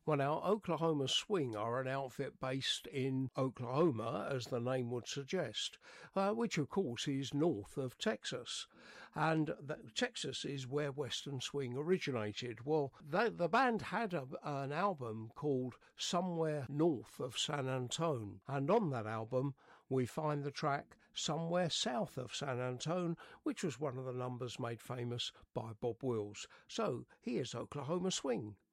Well, now, Oklahoma Swing are an outfit based in Oklahoma, as the name would suggest, which of course is north of Texas. And Texas is where Western Swing originated. Well, the band had an album called Somewhere North of San Antone. And on that album, we find the track Somewhere South of San Antone, which was one of the numbers made famous by Bob Wills. So here's Oklahoma Swing.